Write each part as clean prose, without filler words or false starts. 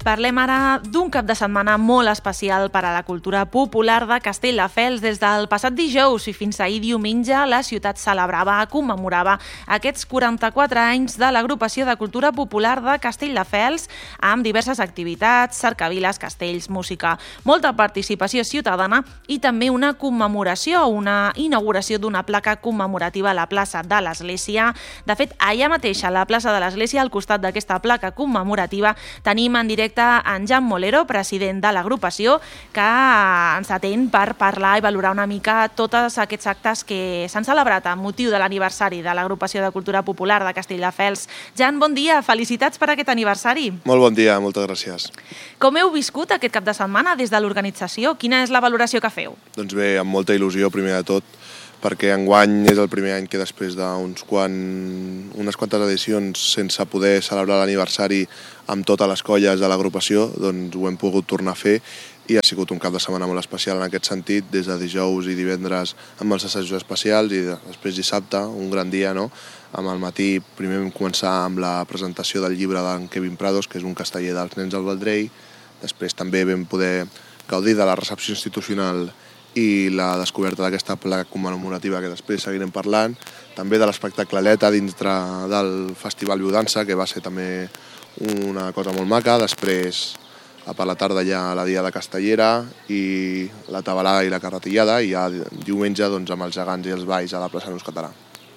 Parlem ara d'un cap de setmana molt especial per a la cultura popular de Castelldefels. Des del passat dijous i fins ahir diumenge, la ciutat commemorava aquests 44 anys de l'Agrupació de Cultura Popular de Castelldefels amb diverses activitats, cercaviles, castells, música, molta participació ciutadana i també una commemoració, una inauguració d'una placa commemorativa a la plaça de l'Església. De fet, allà mateix, a la plaça de l'Església, al costat d'aquesta placa commemorativa, tenim en directe en Jan Molero, president de l'agrupació, que ens atén per parlar i valorar una mica tots aquests actes que s'han celebrat amb motiu de l'aniversari de l'Agrupació de Cultura Popular de Castelldefels. Jan, bon dia, felicitats per aquest aniversari. Molt bon dia, moltes gràcies. Com heu viscut aquest cap de setmana des de l'organització? Quina és la valoració que feu? Doncs bé, amb molta il·lusió, primer de tot, perquè enguany és el primer any que després d'unes quantes edicions sense poder celebrar l'aniversari amb totes les colles de l'agrupació, doncs ho hem pogut tornar a fer i ha sigut un cap de setmana molt especial en aquest sentit, des de dijous i divendres amb els assajos especials i després dissabte, un gran dia, no? Amb el matí primer vam començar amb la presentació del llibre d'en Kevin Prados, que és un casteller dels nens del Vendrell. Després també vam poder gaudir de la recepció institucional i la descoberta d'aquesta placa commemorativa que després seguirem parlant, també de l'espectacle Aleta dintre del Festival Viudança, que va ser també una cosa molt maca. Després, per la tarda, hi ha la Diada Castellera i la tabalada i la carretillada, i ja diumenge doncs, amb els gegants i els balls a la plaça Neus Català.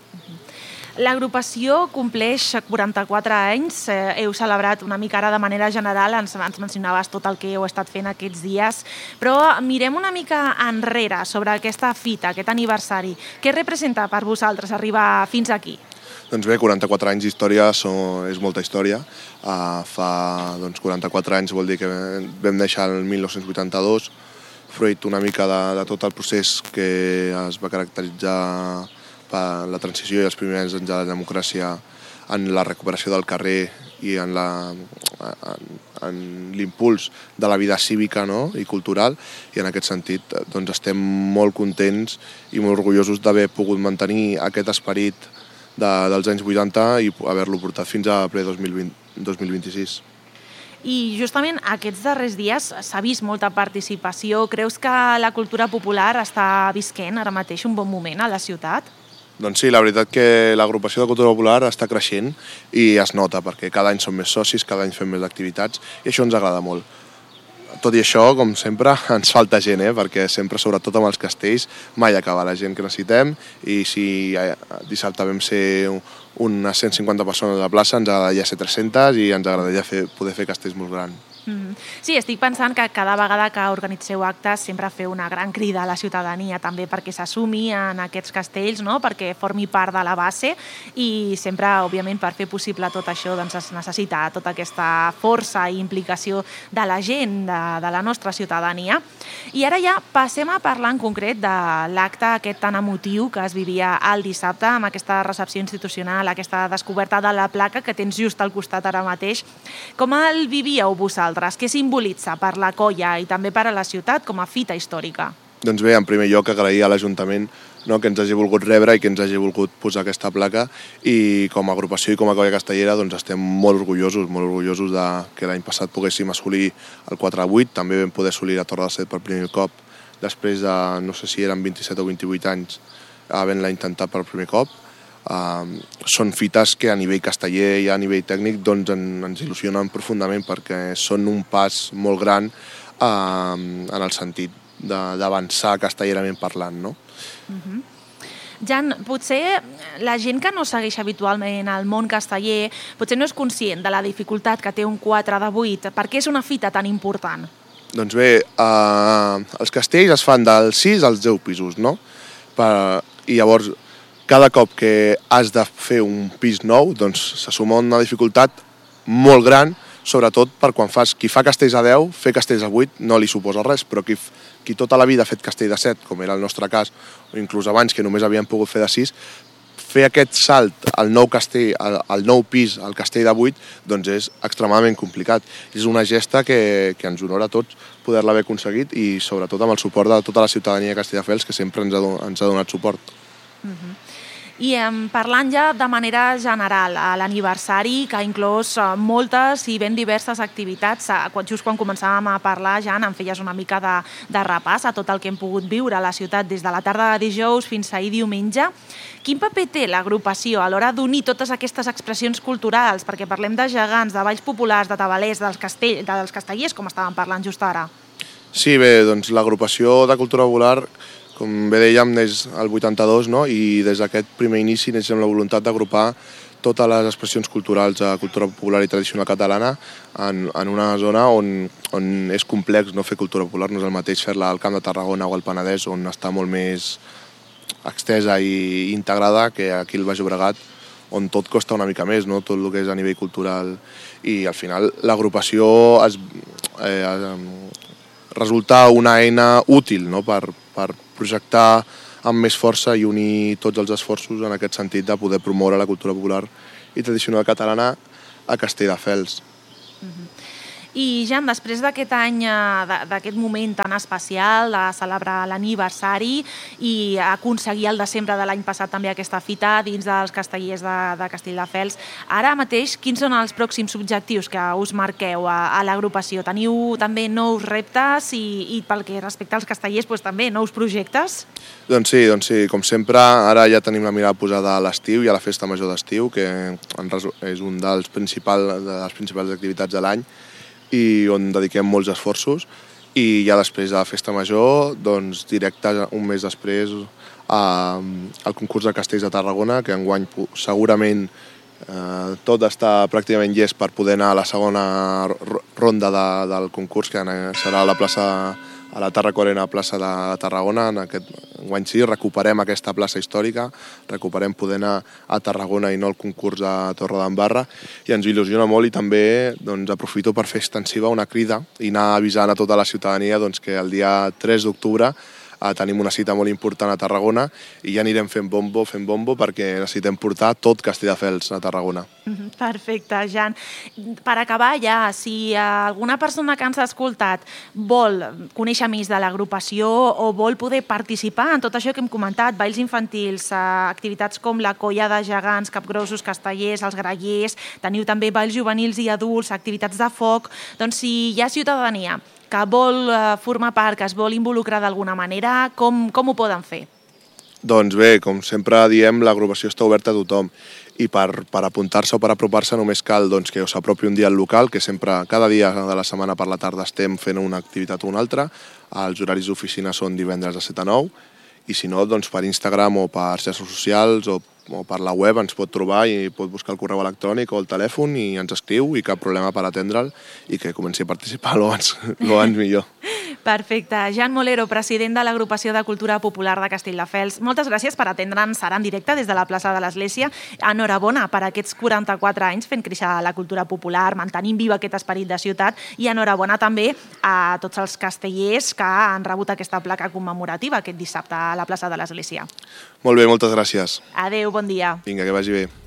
L'agrupació compleix 44 anys, heu celebrat una mica ara de manera general, ens mencionaves tot el que heu estat fent aquests dies, però mirem una mica enrere sobre aquesta fita, aquest aniversari. Què representa per vosaltres arribar fins aquí? Doncs bé, 44 anys d'història és molta història. Fa 44 anys vol dir que vam néixer el 1982, fruit una mica de tot el procés que es va caracteritzar per la transició i els primers anys de la democràcia en la recuperació del carrer i en l'impuls de la vida cívica, no? I cultural, i en aquest sentit doncs, estem molt contents i molt orgullosos d'haver pogut mantenir aquest esperit dels anys 80 i haver-lo portat fins a ple 2026. I justament aquests darrers dies s'ha vist molta participació. Creus que la cultura popular està visquent ara mateix un bon moment a la ciutat? Doncs sí, la veritat que l'agrupació de cultura popular està creixent i es nota perquè cada any som més socis, cada any fem més activitats i això ens agrada molt. Tot i això, com sempre, ens falta gent, perquè sempre, sobretot amb els castells, mai acaba la gent que necessitem i si dissabte vam ser unes 150 persones a la plaça, ens agradaria ser 300 i ens agradaria poder fer castells molt grans. Sí, estic pensant que cada vegada que organitzeu actes sempre feu una gran crida a la ciutadania també perquè s'assumi en aquests castells, no? Perquè formi part de la base i sempre, òbviament, per fer possible tot això doncs es necessita tota aquesta força i implicació de la gent, de la nostra ciutadania. I ara ja passem a parlar en concret de l'acte aquest tan emotiu que es vivia el dissabte amb aquesta recepció institucional, aquesta descoberta de la placa que tens just al costat ara mateix. Com el vivíeu vosaltres? Què simbolitza per la colla i també per a la ciutat com a fita històrica? Doncs bé, en primer lloc agrair a l'Ajuntament que ens hagi volgut rebre i que ens hagi volgut posar aquesta placa i com a agrupació i com a colla castellera doncs estem molt orgullosos de que l'any passat poguéssim assolir el 4-8, també vam poder assolir la Torre del Set per primer cop després de, no sé si eren 27 o 28 anys, havent-la intentat per primer cop. Són fites que a nivell casteller i a nivell tècnic doncs ens il·lusionen profundament perquè són un pas molt gran en el sentit d'avançar castellerament parlant, no? Jan, potser la gent que no segueix habitualment el món casteller potser no és conscient de la dificultat que té un 4-8. Per què és una fita tan important? Doncs bé, els castells es fan dels 6 als 10 pisos, no? I llavors cada cop que has de fer un pis nou, doncs s'assuma una dificultat molt gran, sobretot per quan qui fa castells a 10, fer castells a 8 no li suposa res, però qui tota la vida ha fet castell de 7, com era el nostre cas, o inclús abans que només havíem pogut fer de 6, fer aquest salt al nou castell, al nou pis, al castell de 8, doncs és extremadament complicat. És una gesta que ens honora a tots poder-la haver aconseguit i sobretot amb el suport de tota la ciutadania de Castelldefels que sempre ens ha donat suport. I parlant ja de manera general, l'aniversari que ha inclòs moltes i ben diverses activitats, just quan començàvem a parlar, Jan, em feies una mica de repàs a tot el que hem pogut viure a la ciutat des de la tarda de dijous fins ahir diumenge. Quin paper té l'agrupació a l'hora d'unir totes aquestes expressions culturals? Perquè parlem de gegants, de balls populars, de tabalers, dels castellers, com estàvem parlant just ara. Sí, bé, doncs l'agrupació de cultura popular, com bé dèiem, neix el 82, no? I des d'aquest primer inici neix amb la voluntat d'agrupar totes les expressions culturals de cultura popular i tradicional catalana en una zona on és complex no fer cultura popular. No és el mateix fer-la al Camp de Tarragona o al Penedès, on està molt més extesa i integrada, que aquí al Baix Llobregat, on tot costa una mica més, no? Tot el que és a nivell cultural. I al final l'agrupació resulta una eina útil, no? per projectar amb més força i unir tots els esforços en aquest sentit de poder promoure la cultura popular i tradicional catalana a Castelldefels. I, Jan, després d'aquest any, d'aquest moment tan especial de celebrar l'aniversari i aconseguir el desembre de l'any passat també aquesta fita dins dels castellers de Castelldefels, ara mateix quins són els pròxims objectius que us marqueu a l'agrupació? Teniu també nous reptes i pel que respecta als castellers també nous projectes? Doncs sí, com sempre, ara ja tenim la mirada posada a l'estiu i a la festa major d'estiu, que és una de les principals activitats de l'any, i on dediquem molts esforços, i ja després de la festa major, doncs directe un mes després al concurs de castells de Tarragona, que enguany segurament tot està pràcticament llest per poder anar a la segona ronda del concurs, que serà a la Tarracorena plaça de Tarragona. Enguany sí, recuperem aquesta plaça històrica, recuperem poder anar a Tarragona i no al concurs de Torredembarra, i ens il·lusiona molt, i també aprofito per fer extensiva una crida i anar avisant a tota la ciutadania que el dia 3 d'octubre tenim una cita molt important a Tarragona i ja anirem fent bombo perquè necessitem portar tot Castelldefels a Tarragona. Perfecte, Jan. Per acabar ja, si alguna persona que ens ha escoltat vol conèixer més de l'agrupació o vol poder participar en tot això que hem comentat, balls infantils, activitats com la colla de gegants, capgrossos, castellers, els grallers, teniu també balls juvenils i adults, activitats de foc, doncs si hi ha ciutadania que vol formar part, que es vol involucrar d'alguna manera, com ho poden fer? Doncs bé, com sempre diem, l'agrupació està oberta a tothom, i per apuntar-se o per apropar-se només cal que us apropi un dia al local, que sempre, cada dia de la setmana per la tarda estem fent una activitat o una altra. Els horaris d'oficina són divendres de 7 a 9, i si no, per Instagram o per xarxes socials o per la web ens pot trobar i pot buscar el correu electrònic o el telèfon i ens escriu, i cap problema per atendre'l, i que comenci a participar l'abans millor. Perfecte. Jan Molero, president de l'Agrupació de Cultura Popular de Castelldefels. Moltes gràcies per atendre'ns ara en directe des de la plaça de l'Església. Enhorabona per aquests 44 anys fent créixer la cultura popular, mantenint viu aquest esperit de ciutat, i enhorabona també a tots els castellers que han rebut aquesta placa commemorativa aquest dissabte a la plaça de l'Església. Molt bé, moltes gràcies. Adéu, bon dia. Vinga, que vagi bé.